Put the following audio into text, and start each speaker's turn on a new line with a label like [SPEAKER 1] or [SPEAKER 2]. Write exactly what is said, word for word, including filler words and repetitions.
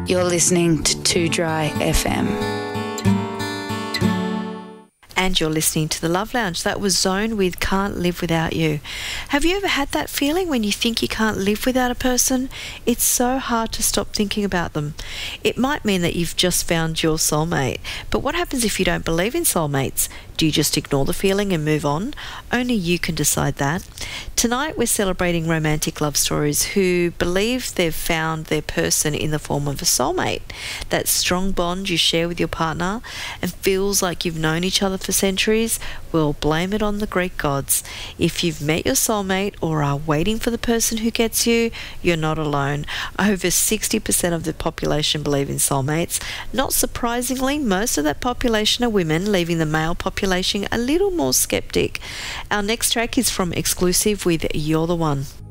[SPEAKER 1] You're listening to Too Dry F M.
[SPEAKER 2] And you're listening to The Love Lounge. That was Zone with Can't Live Without You. Have you ever had that feeling when you think you can't live without a person? It's so hard to stop thinking about them. It might mean that you've just found your soulmate. But what happens if you don't believe in soulmates? Do you just ignore the feeling and move on? Only you can decide that. Tonight we're celebrating romantic love stories who believe they've found their person in the form of a soulmate. That strong bond you share with your partner and feels like you've known each other for centuries. Well, blame it on the Greek gods. If you've met your soulmate or are waiting for the person who gets you, you're not alone. Over sixty percent of the population believe in soulmates. Not surprisingly, most of that population are women, leaving the male population a little more skeptic. Our next track is from Exclusive with You're the One.